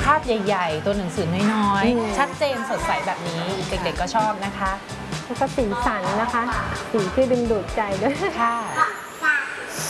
าพใหญ่ๆตัวหนังสือน้อยๆชัดเจนสดใสแบบนี้เด็กๆก็ชอบนะคะแล้วก็สีสันนะคะสีที่ดึงดูดใจด้วยค่ะ